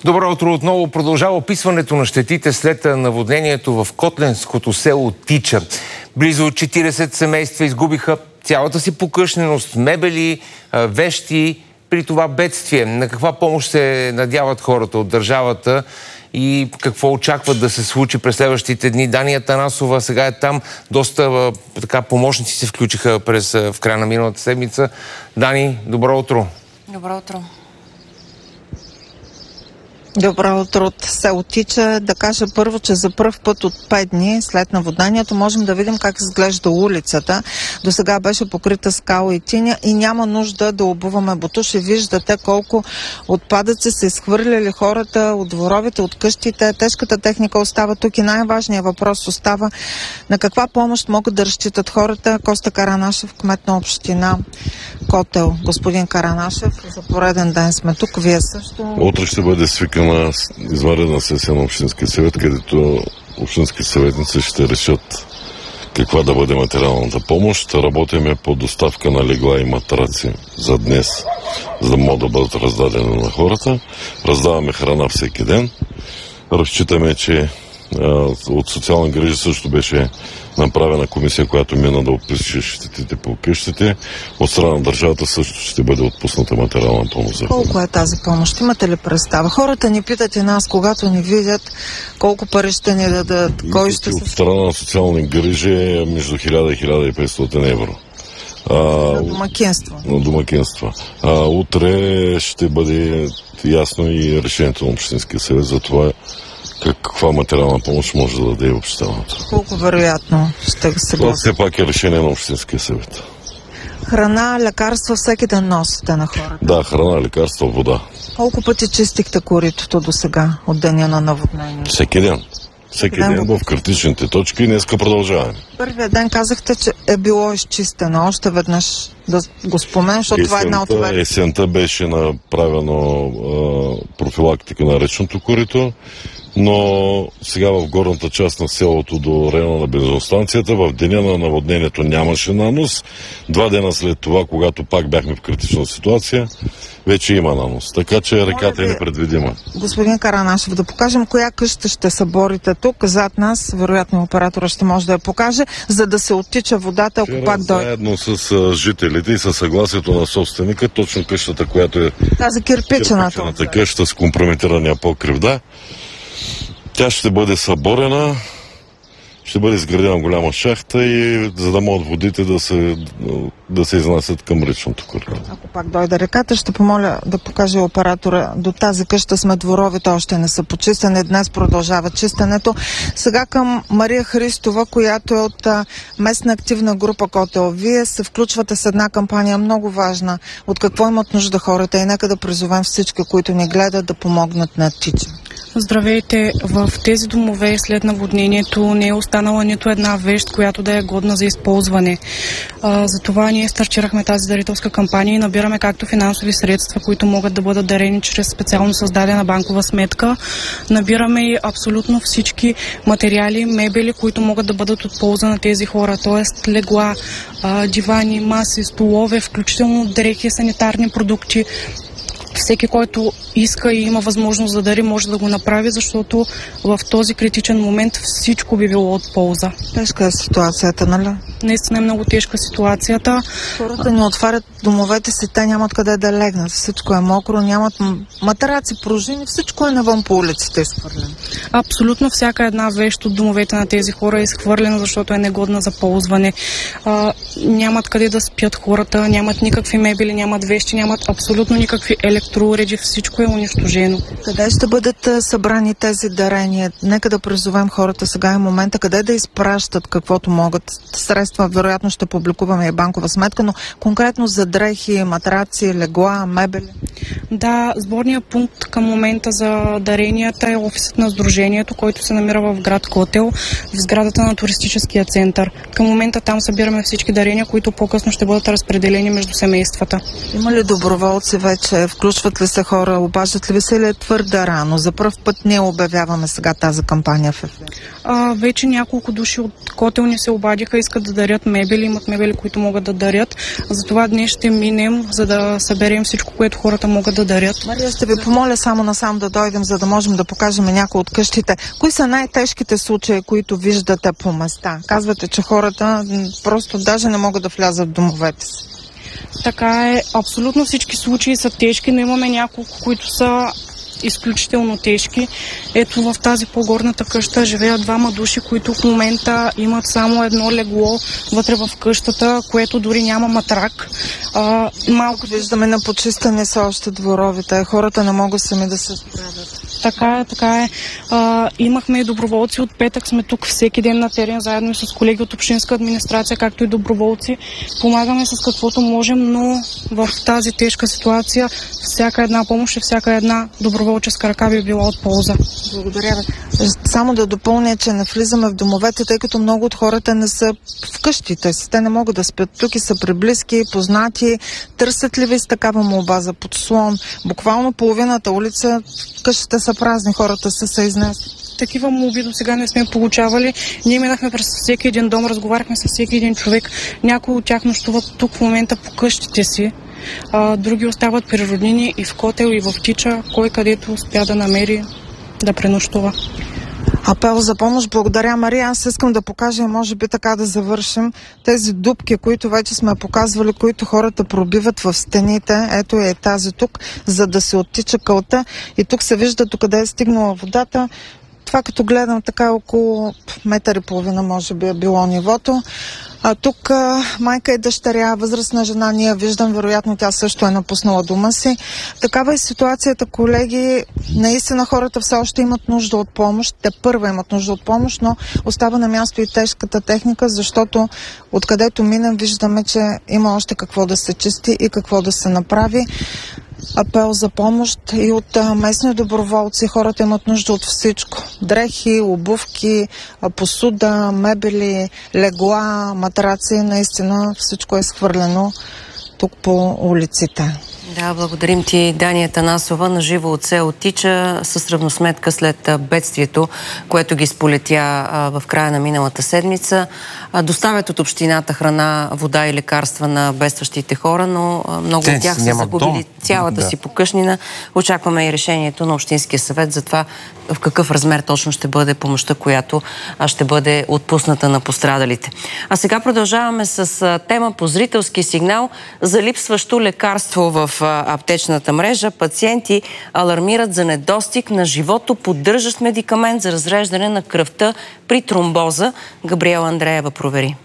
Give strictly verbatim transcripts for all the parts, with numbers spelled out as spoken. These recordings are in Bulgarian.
Добро утро отново. Продължава описването на щетите след наводнението в Котленското село Тича. Близо четирийсет семейства изгубиха цялата си покъшненост, мебели, вещи при това бедствие. На каква помощ се надяват хората от държавата и какво очакват да се случи през следващите дни? Дани Атанасова сега е там. Доста така помощници се включиха през, в края на миналата седмица. Дани, добро утро. Добро утро. Добро утро от село Тича. Да кажа първо, че за пръв път от пет дни след наводнението можем да видим как изглежда улицата. До сега беше покрита скала и тиня и няма нужда да обуваме бутуши. Виждате колко отпадъци са изхвърляли хората от дворовите, от къщите. Тежката техника остава тук и най-важният въпрос остава на каква помощ могат да разчитат хората. Коста Каранашев, кмет на община Котел. Господин Каранашев, за пореден ден сме тук. Вие също. Утре ще бъде свикана извънредна сесия на Общинския съвет, където общински съветници ще решат каква да бъде материалната помощ. Работиме по доставка на легла и матраци за днес, за да могат да бъдат раздадени на хората. Раздаваме храна всеки ден. Разчитаме, че от социална грижа също беше направена комисия, която мина да опише щетите по къщите. От страна на държавата също ще бъде отпусната материална помощ за хората. Колко е тази помощ? Имате ли представа? Хората ни питат и нас, когато ни видят, колко пари ще ни дадат, кой ще се... От страна на социални грижи е между хиляда и хиляда и петстотин евро. А, на домакинства. На домакинства. А, утре ще бъде ясно и решението на Общинския съвет за това каква материална помощ може да даде общината. Колко вероятно ще се Това все пак е решение на Общинския съвет. Храна, лекарства всеки ден носите на хората? Да, храна, лекарства, вода. Колко пъти чистихте коритото до сега, от деня на наводнение? Всеки ден. Всеки ден, ден в критичните точки и днеска продължаваме. Първият ден казахте, че е било изчистено. Още веднъж да го спомен, защото есента, това е една от това. Есента беше направено а, профилактика на речното корито, но сега в горната част на селото до района на бензиностанцията в деня на наводнението нямаше нанос. Два дена след това, когато пак бяхме в критична ситуация, вече има нанос. Така че реката е непредвидима. Господин Каранашев, да покажем коя къща ще съборите тук. Зад нас, вероятно оператора ще може да я покаже, за да се оттича водата, ако Вчера, пак дойде. Заедно с жителите и със съгласието на собственика, точно къщата, която е тази кирпичената, кирпичената къща с компрометирания покрив, да. Тя ще бъде съборена, ще бъде изградена голяма шахта и за да могат водите да се, да се изнасят към речното корито. Ако пак дойде реката, ще помоля да покаже оператора. До тази къща сме дворовите, още не са почистени. Днес продължава чистенето. Сега към Мария Христова, която е от местна активна група Котел. Вие се включвате с една кампания много важна. От какво имат нужда хората и нека да призовем всички, които ни гледат, да помогнат на Тича. Здравейте! В тези домове след наводнението не е останала нито една вещ, която да е годна за използване. А, затова ние стартирахме тази дарителска кампания и набираме както финансови средства, които могат да бъдат дарени чрез специално създадена банкова сметка. Набираме и абсолютно всички материали, мебели, които могат да бъдат от полза на тези хора, т.е. легла, а, дивани, маси, столове, включително дрехи, санитарни продукти. Всеки, който иска и има възможност да дари, може да го направи, защото в този критичен момент всичко би било от полза. Тежка е ситуацията, нали? Наистина е много тежка ситуацията. Хората ни отварят домовете си, те нямат къде да легнат. Всичко е мокро, нямат матраци, пружини, всичко е навън по улиците изхвърлено. Абсолютно всяка една вещ от домовете на тези хора е изхвърлена, защото е негодна за ползване. А, нямат къде да спят хората, нямат никакви мебели, нямат вещи, нямат абсолютно никакви електроуреди, всичко е унищожено. Къде ще бъдат събрани тези дарения? Нека да призовем хората, сега е момента, къде да изпращат каквото могат. Средства, вероятно ще публикуваме и банкова сметка, но конкретно за дрехи, матраци, легла, мебели. Да, сборният пункт към момента за даренията е офисът на сдружението, който се намира в град Котел, в сградата на туристическия център. Към момента там събираме всички дарения, които по-късно ще бъдат разпределени между семействата. Има ли доброволци вече, включително Включват ли се хора, обаждат ли ви се или е твърде рано? За пръв път ние обявяваме сега тази кампания в ефир. А, вече няколко души от Котелни се обадиха, искат да дарят мебели, имат мебели, които могат да дарят. Затова днес ще минем, за да съберем всичко, което хората могат да дарят. Мария, ще ви помоля само насам да дойдем, за да можем да покажем някои от къщите. Кои са най-тежките случаи, които виждате по места? Казвате, че хората просто даже не могат да влязат в домовете си. Така е, абсолютно всички случаи са тежки, но имаме няколко, които са изключително тежки. Ето в тази по-горната къща живеят двама души, които в момента имат само едно легло вътре в къщата, което дори няма матрак. А, малко виждаме на почистане са още дворовите. Хората не могат сами да се справят. Така е, така е. А, имахме и доброволци. От петък сме тук всеки ден на терен, заедно и с колеги от общинска администрация, както и доброволци. Помагаме с каквото можем, но в тази тежка ситуация всяка една помощ и всяка една доброволческа ръка би била от полза. Благодаря ви. Само да допълня, че не влизаме в домовете, тъй като много от хората не са в къщите си. Те не могат да спят тук и са приблизки, познати. Търсят ли ви с такава молба за подслон? Буквално половината улица, къщите са празни, хората са се изнесли. Такива молби до сега не сме получавали. Ние минахме през всеки един дом, разговаряхме с всеки един човек. Някои от тях нощуват тук в момента по къщите си. А, други остават при роднини и в Котел, и в Тича, кой където успя да намери да пренощува. Апел за помощ. Благодаря, Мария. Аз искам да покажа и може би така да завършим тези дупки, които вече сме показвали, които хората пробиват в стените. Ето е тази тук, за да се оттича кълта. И тук се вижда докъде е стигнала водата. Това като гледам така около метър и половина може би е било нивото. А тук а, майка и дъщеря, възрастна жена, ние виждам, вероятно тя също е напуснала дома си. Такава е ситуацията, колеги. Наистина хората все още имат нужда от помощ. Те първа имат нужда от помощ, но остава на място и тежката техника, защото откъдето минем виждаме, че има още какво да се чисти и какво да се направи. Апел за помощ и от а, местни доброволци. Хората имат нужда от всичко. Дрехи, обувки, посуда, мебели, легла, матраци. Наистина всичко е схвърлено тук по улиците. Да, благодарим ти, Дания Танасова, на живо от село Тича, с равносметка след бедствието, което ги сполетя в края на миналата седмица. Доставят от общината храна, вода и лекарства на бедстващите хора, но много от тях са загубили цялата да. си покъшнина. Очакваме и решението на Общинския съвет за това в какъв размер точно ще бъде помощта, която ще бъде отпусната на пострадалите. А сега продължаваме с тема по зрителски сигнал за липсващо лекарство в аптечната мрежа. Пациенти алармират за недостиг на животоподдържащ медикамент за разреждане на кръвта при тромбоза. Габриела Андреева провери.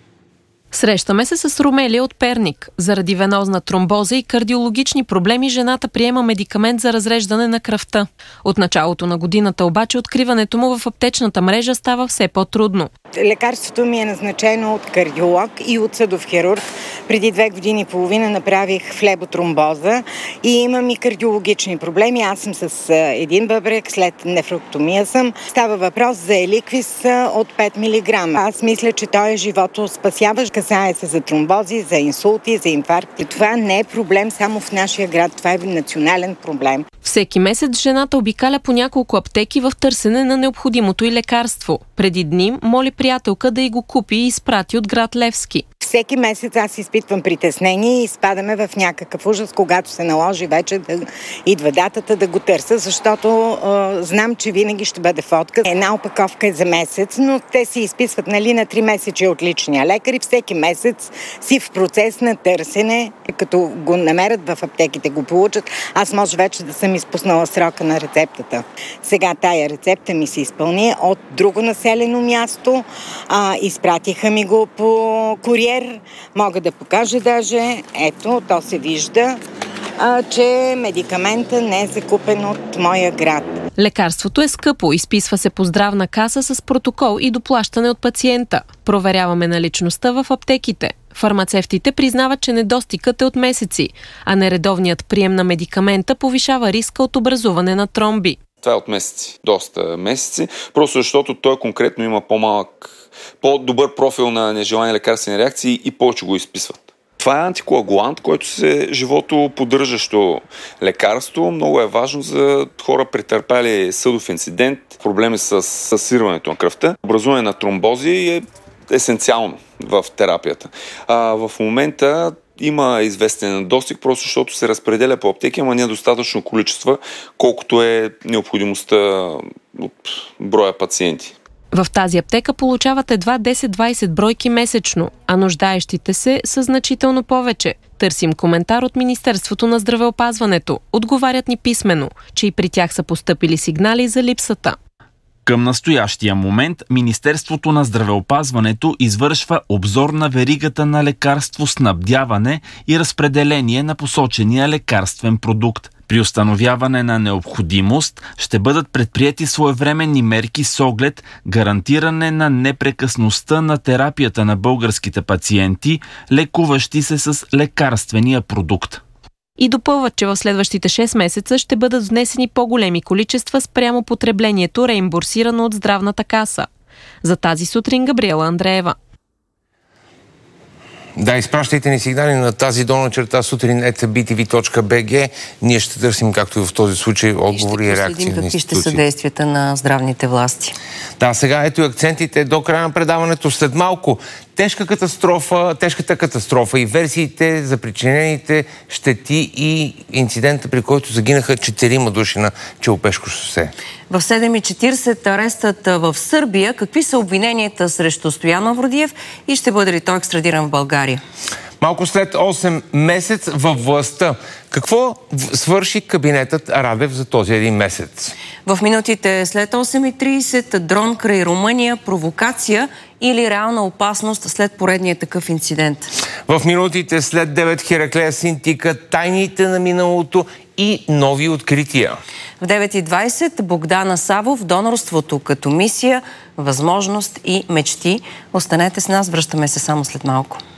Срещаме се с Ромелия от Перник. Заради венозна тромбоза и кардиологични проблеми жената приема медикамент за разреждане на кръвта. От началото на годината обаче откриването му в аптечната мрежа става все по-трудно. Лекарството ми е назначено от кардиолог и от съдов хирург. Преди две години и половина направих флеботромбоза и имам и кардиологични проблеми. Аз съм с един бъбрек, след нефроктомия съм. Става въпрос за еликвис от пет милиграма. Аз мисля, че той е живото спасяващ. Касае се за тромбози, за инсулти, за инфаркти. Това не е проблем само в нашия град, това е национален проблем. Всеки месец жената обикаля по няколко аптеки в търсене на необходимото и лекарство. Преди дни моли приятелка да й го купи и изпрати от град Левски. Всеки месец аз изпитвам притеснение и изпадаме в някакъв ужас, когато се наложи вече да идва датата да го търся, защото е, знам, че винаги ще бъде в отказ. Една опаковка е за месец, но те си изписват нали, на три месечи от личния лекар и всеки месец си в процес на търсене, като го намерят в аптеките, го получат. Аз може вече да съм изпуснала срока на рецептата. Сега тая рецепта ми се изпълни от друго населено място. А, изпратиха ми го по куриер. Мога да покажа даже, ето, то се вижда, а, че медикамента не е закупен от моя град. Лекарството е скъпо, изписва се по здравна каса с протокол и доплащане от пациента. Проверяваме наличността в аптеките. Фармацевтите признават, че недостигът е от месеци, а нередовният прием на медикамента повишава риска от образуване на тромби. Това е от месеци, доста месеци, просто защото той конкретно има по-малък, по-добър профил на нежелани лекарствени реакции и повече го изписват. Това е антикоагулант, който се живото поддържащо лекарство. Много е важно за хора, претърпели съдов инцидент, проблеми с съсирването на кръвта. Образуване на тромбози е есенциално в терапията. А, в момента има известен недостиг, просто защото се разпределя по аптеки, ама не е достатъчно количество, колкото е необходимостта от броя пациенти. В тази аптека получават едва десет-двайсет бройки месечно, а нуждаещите се са значително повече. Търсим коментар от Министерството на здравеопазването. Отговарят ни писмено, че и при тях са постъпили сигнали за липсата. Към настоящия момент Министерството на здравеопазването извършва обзор на веригата на лекарствоснабдяване и разпределение на посочения лекарствен продукт. При установяване на необходимост ще бъдат предприети своевременни мерки с оглед гарантиране на непрекъсността на терапията на българските пациенти, лекуващи се с лекарствения продукт. И допълват, че в следващите шест месеца ще бъдат внесени по-големи количества спрямо потреблението, реимбурсирано от здравната каса. За тази сутрин Габриела Андреева. Да, изпращайте ни сигнали на тази долна черта сутрин ет би ти ви точка би джи. Ние ще търсим, както и в този случай, отговори и реакции на институции. Ще какви ще са действията на здравните власти. Да, сега ето и акцентите до края на предаването. След малко тежка катастрофа, тежката катастрофа и версиите за причинените щети и инцидента, при който загинаха четирима души на Челопешко шосе. В седем и четирийсет арестът в Сърбия. Какви са обвиненията срещу Стоян Мавродиев и ще бъде ли той екстрадиран в България? Малко след осем месец във властта. Какво свърши кабинетът Радев за този един месец? В минутите след осем и трийсет дрон край Румъния, провокация или реална опасност след поредния такъв инцидент? В минутите след девет Хераклея Синтика, тайните на миналото и нови открития. В девет и двайсет Богдана Савов, донорството като мисия, възможност и мечти. Останете с нас, връщаме се само след малко.